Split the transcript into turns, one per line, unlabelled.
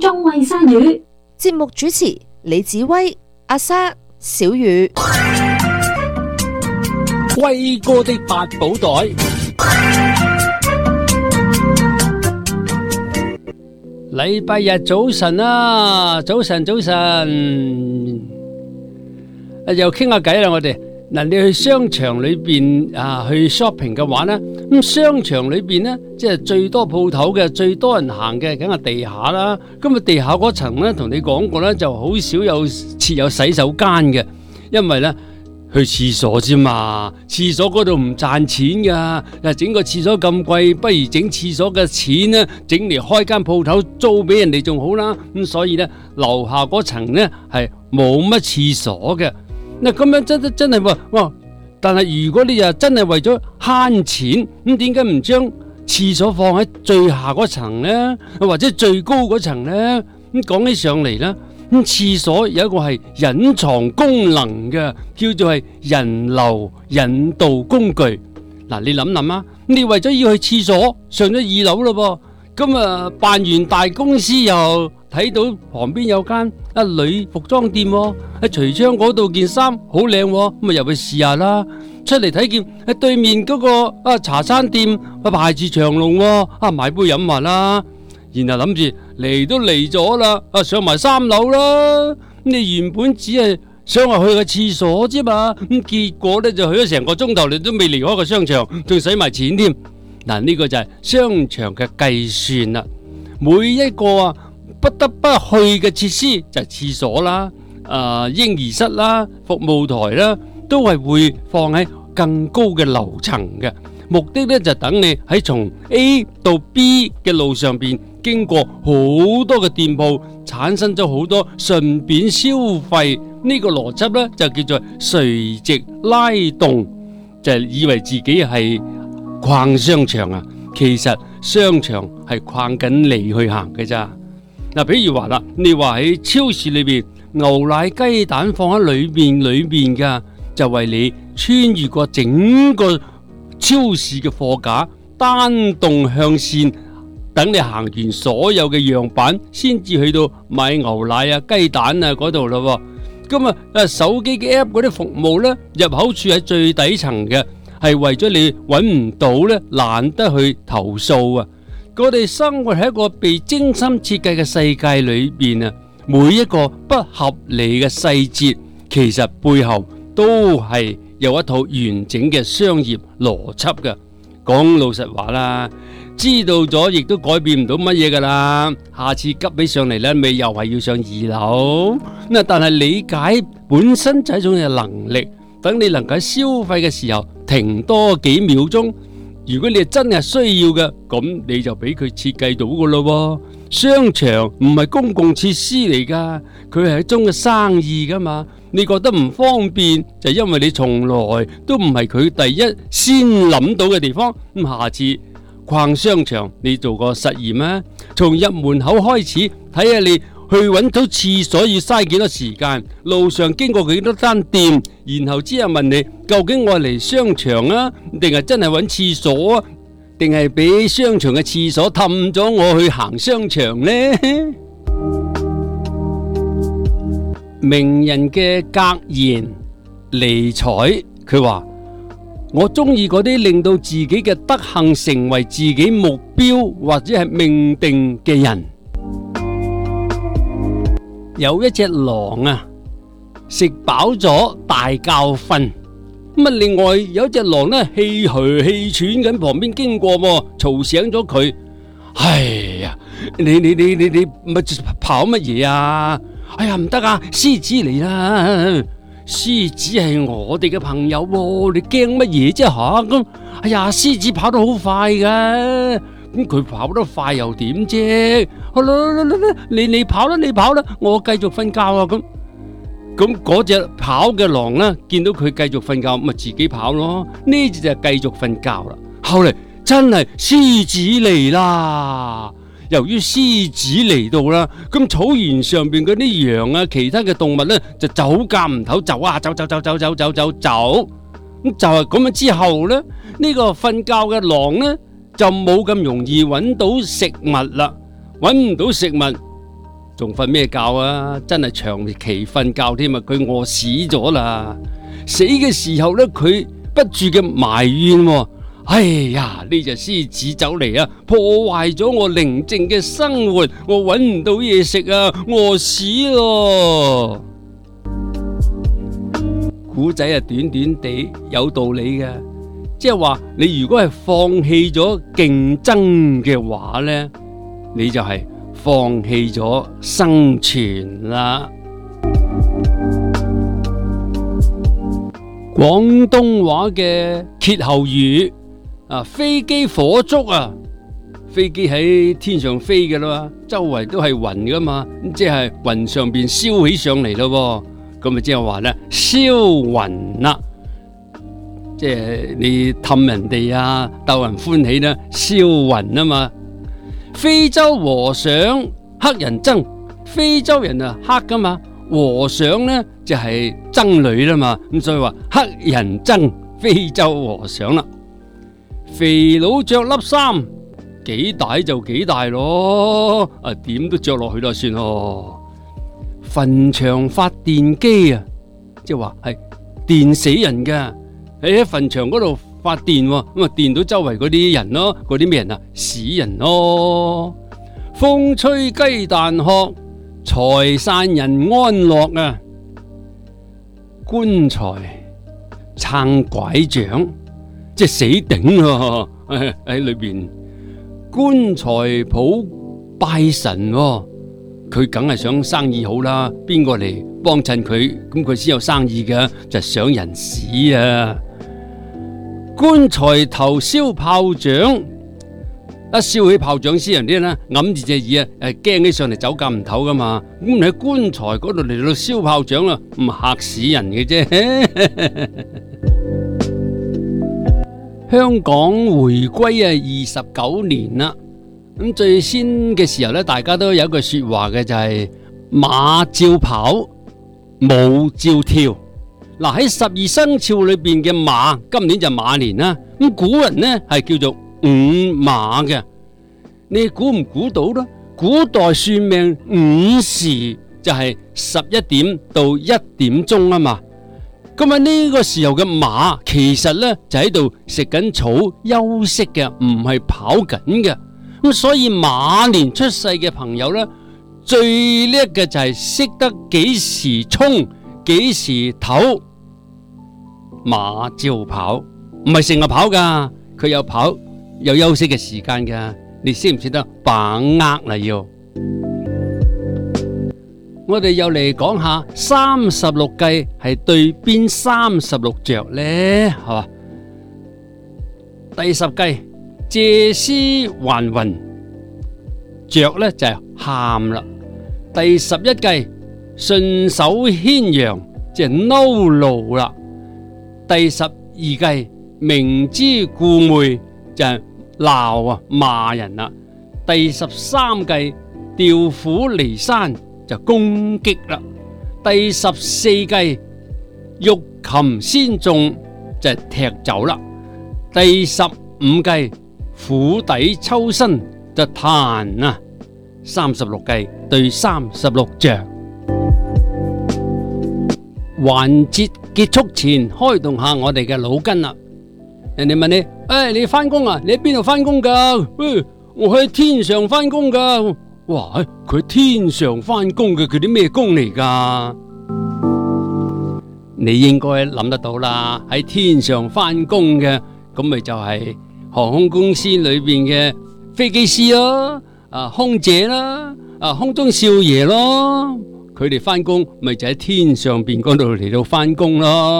眾衛生語。
節目主持李子威、阿莎、小雨。
威哥的八寶袋。禮拜日早晨啊，早晨，又傾下偈啦，我哋嗱，你去商場裏邊去 shopping 嘅話呢，咁商場裏邊呢，即係最多鋪頭嘅，最多人行嘅，梗係地下啦。咁啊，地下嗰層呢，同你講過呢，就好少設有洗手間嘅，因為呢，去廁所啫嘛，廁所嗰度唔賺錢噶，整個廁所咁貴，不如整廁所嘅錢呢，整嚟開間鋪頭租俾人哋仲好啦。咁所以呢，樓下嗰層呢係冇乜廁所嘅。嗱，咁樣真係哇！但係如果你又真係為咗慳錢，咁點解唔將廁所放喺最下嗰層呢，或者最高嗰層呢？咁講起上嚟呢，咁廁所有一個係隱藏功能嘅，叫做係人流引導工具。嗱，你諗諗啊，你為咗要去廁所，上咗2樓咯噃，咁啊辦完大公司又睇到旁邊有間女服裝店，喺櫥窗嗰度件衫好靚，咁啊入去試下啦。出嚟睇見喺對面嗰個茶餐店排住長龍，買杯飲下啦。然後諗住嚟都嚟咗啦，上埋3樓啦。你原本只係想去個廁所啫嘛，咁結果咧就去咗成個鐘頭，你都未離開個商場，仲使埋錢添。嗱，呢個就係商場嘅計算啦。每一個不得不去嘅設施就係廁所啦、嬰兒室啦、服務台啦，都係會放喺更高嘅樓層嘅。目的咧就等你喺從 A 到 B 嘅路上邊經過好多嘅店鋪，產生咗好多順便消費。呢個邏輯咧就叫做垂直拉動，就係以為自己係逛商場啊，其實商場係逛緊你去行嘅咋。嗱，比如話啦，你話喺超市裏邊牛奶雞蛋放喺裏邊噶，就為你穿越過整個超市嘅貨架，單動向線，等你行完所有嘅樣板，先至去到買牛奶雞蛋嗰度咯。咁手機嘅 app 嗰啲服務呢，入口處喺最底層嘅，係為咗你揾唔到呢，懶得去投訴啊！我哋生活喺一個被精心設計嘅世界裏邊，每一個不合理嘅細節，其實背後都係有一套完整嘅商業邏輯嘅。講老實話啦，知道咗亦都改變唔到乜嘢噶啦。下次急起上嚟呢，咪又係要上2樓。但係理解本身就係一種嘅能力，等你能夠消費嘅時候停多幾秒鐘。如果你係真係需要嘅，咁你就俾佢設計到噶咯。商場唔係公共設施嚟噶，佢係一種嘅生意噶嘛。你覺得唔方便，就因為你從來都唔係佢第一先諗到嘅地方。咁下次逛商場，你做個實驗啊，從入門口開始睇下你去揾到廁所要嘥幾多時間，路上經過幾多間店，然後之後問你究竟我嚟商場啊，定係真係揾廁所啊，定係俾商場嘅廁所氹咗我去行商場呢？名人嘅格言尼采，佢話：我中意嗰啲令到自己嘅德行成為自己目標或者係命定嘅人。有一隻狼食飽咗大覺瞓，另外有一隻狼呢，氣噓氣喘緊旁邊經過，嘈醒咗佢。哎呀，你咪跑乜嘢啊？哎呀，唔得啊，獅子嚟啦！獅子係我哋嘅朋友，你驚乜嘢啫吓？咁哎呀，獅子跑得好快噶，咁佢跑得快又點啫？好啦，你跑啦，我繼續瞓覺啊！咁嗰隻跑嘅狼呢，見到佢繼續瞓覺，咪自己跑咯。呢隻就繼續瞓覺啦。後嚟真係獅子嚟啦。由於獅子嚟到啦，咁草原上邊嗰啲羊其他嘅動物呢，就走夾唔唞，走啊走，咁就係咁樣之後呢，呢個瞓覺嘅狼呢，就冇咁容易揾到食物啦，揾唔到食物， 仲瞓咩覺啊？真係長期瞓覺添啊！佢餓死咗啦！死嘅時候呢，佢不住嘅埋怨喎。哎呀！呢隻獅子走嚟啊，破壞咗我寧靜嘅生活，我搵唔到嘢食啊，餓死咯！古仔啊，短短地有道理嘅，即係話你如果係放棄咗競爭嘅話呢，你就係放棄咗生存啦。廣東話嘅歇後語。飛機火燭啊！飛機喺天上飛嘅啦，周圍都係雲噶嘛，即係雲上邊燒起上嚟咯。咁啊，即係話咧燒雲啦，即係你氹人哋啊，逗人歡喜啦，燒雲啊嘛。非洲和尚黑人憎，非洲人啊黑噶嘛，和尚咧就係僧侶啦嘛，咁所以話黑人憎非洲和尚啦。肥佬着粒衫，幾大就幾大咯，點都着落去咯，算咯。墳場發電機啊，即係話係電死人㗎，喺墳場嗰度發電，咁啊電到周圍嗰啲人咯，嗰啲咩人啊？死人咯。風吹雞蛋殼，財散人安樂啊。棺材撐拐杖。即係死頂咯，喺裏邊棺材鋪拜神，佢梗係想生意好啦。邊個嚟幫襯佢，咁佢先有生意嘅，就想人死啊！棺材頭燒炮仗，一燒起炮仗，先人啲咧揞住隻耳啊，驚起上嚟走夾唔唞噶嘛。咁你喺棺材嗰度嚟到燒炮仗啦，唔嚇死人嘅啫。香港回歸29年啦，咁最先嘅時候咧，大家都有一句說話嘅，就係馬照跑，舞照跳。嗱，喺12生肖裏邊嘅馬，今年就馬年啦。咁古人呢係叫做午馬嘅，你估唔估到呢？古代算命午時就係11點到1點鐘啊嘛。咁喺呢個時候嘅馬，其實咧就喺度食緊草休息嘅，唔係跑緊嘅。咁所以馬年出世嘅朋友咧，最叻嘅就係識得幾時衝，幾時唞。馬照跑，唔係成日跑噶，佢有跑有休息嘅時間噶。你識唔識得把握啦？要我哋又嚟講下36計係對邊36着呢？係嘛？第10計借屍還魂，着呢就係喊啦。第11計順手牽羊，即係嬲怒啦。第12計明知故昧，就係鬧啊罵人啦。第13計調虎離山，就攻擊啦。第14計欲擒先縱，就係踢走啦。第15計釜底抽薪，就彈啊。36計對36着。環節結束前，開動下我哋嘅腦筋啦。人哋問你，你翻工啊？你喺邊度翻工噶？我喺天上翻工噶。哇！佢喺天上翻工嘅，佢啲咩工嚟噶？你應該諗得到啦。喺天上翻工嘅，咁咪就係航空公司裏邊嘅飛機師咯，空姐啦，空中少爺咯。佢哋翻工咪就喺天上邊嗰度嚟到翻工咯。